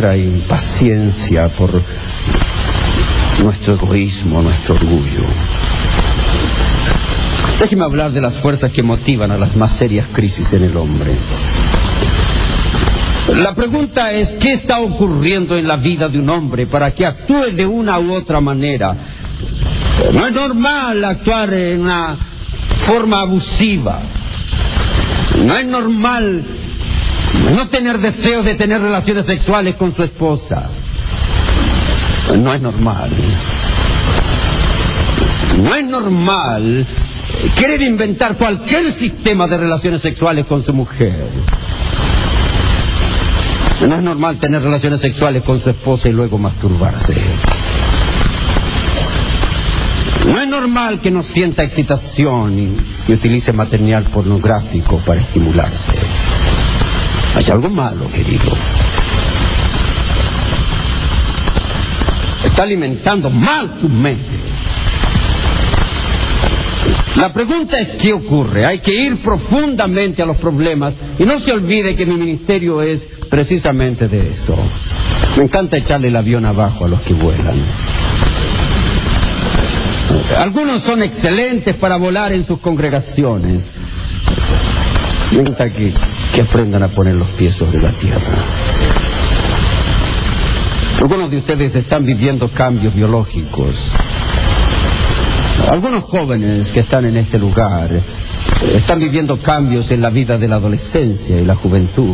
nuestra impaciencia, por nuestro egoísmo, nuestro orgullo. Déjeme hablar de las fuerzas que motivan a las más serias crisis en el hombre. La pregunta es, ¿qué está ocurriendo en la vida de un hombre para que actúe de una u otra manera? No es normal actuar en una forma abusiva. No es normal no tener deseos de tener relaciones sexuales con su esposa. No es normal. No es normal querer inventar cualquier sistema de relaciones sexuales con su mujer. No es normal tener relaciones sexuales con su esposa y luego masturbarse. No es normal que no sienta excitación y utilice material pornográfico para estimularse. Hay algo malo, querido. Está alimentando mal tu mente. La pregunta es, ¿qué ocurre? Hay que ir profundamente a los problemas y no se olvide que mi ministerio es precisamente de eso. Me encanta echarle el avión abajo a los que vuelan. Algunos son excelentes para volar en sus congregaciones. Me encanta que aprendan a poner los pies sobre la tierra. Algunos de ustedes están viviendo cambios biológicos. Algunos jóvenes que están en este lugar están viviendo cambios en la vida de la adolescencia y la juventud.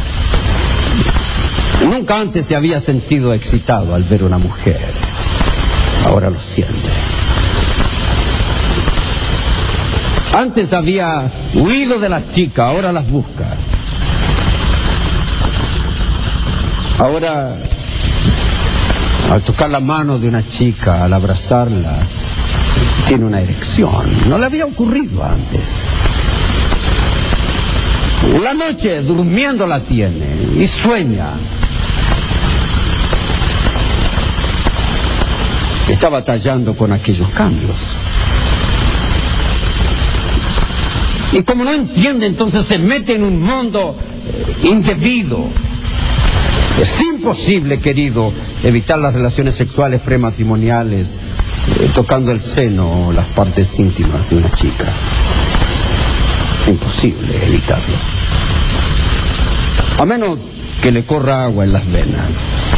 Nunca antes se había sentido excitado al ver una mujer. Ahora lo siente. Antes había huido de las chicas, ahora las busca. Ahora, al tocar la mano de una chica, al abrazarla, tiene una erección. No le había ocurrido antes. La noche durmiendo la tiene y sueña. Está batallando con aquellos cambios. Y como no entiende, entonces se mete en un mundo indebido. Es imposible, querido, evitar las relaciones sexuales prematrimoniales tocando el seno o las partes íntimas de una chica. Imposible evitarlo. A menos que le corra agua en las venas.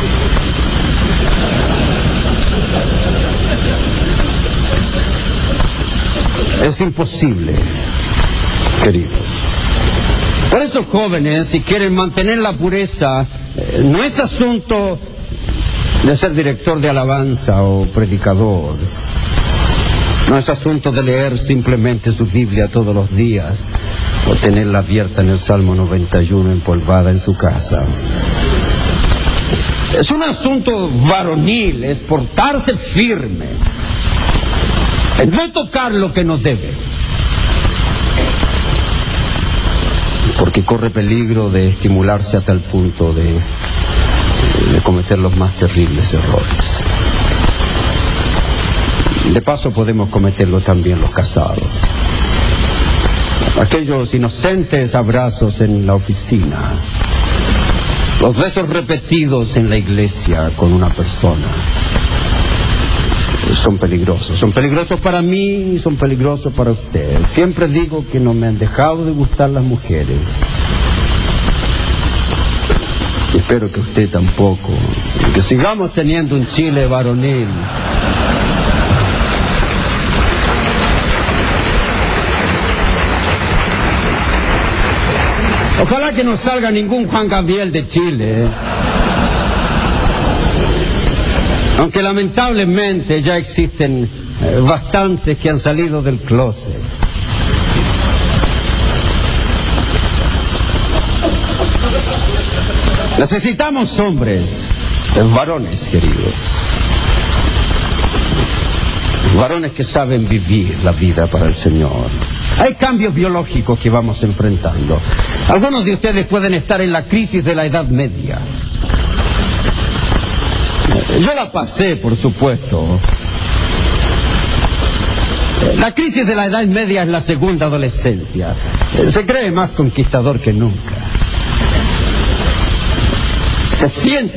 Es imposible, queridos. Por eso, jóvenes, si quieren mantener la pureza, no es asunto de ser director de alabanza o predicador. No es asunto de leer simplemente su Biblia todos los días o tenerla abierta en el Salmo 91 empolvada en su casa. Es un asunto varonil, es portarse firme, es no tocar lo que no debe, porque corre peligro de estimularse a tal punto de cometer los más terribles errores. De paso podemos cometerlo también los casados. Aquellos inocentes abrazos en la oficina, los besos repetidos en la iglesia con una persona, son peligrosos para mí y son peligrosos para usted. Siempre digo que no me han dejado de gustar las mujeres. Espero que usted tampoco. Que sigamos teniendo un Chile varonil. Ojalá que no salga ningún Juan Gabriel de Chile. Aunque lamentablemente ya existen bastantes que han salido del closet. Necesitamos hombres, varones, queridos. Varones que saben vivir la vida para el Señor. Hay cambios biológicos que vamos enfrentando. Algunos de ustedes pueden estar en la crisis de la Edad Media. Yo la pasé, por supuesto. La crisis de la Edad Media es la segunda adolescencia. Se cree más conquistador que nunca. Se siente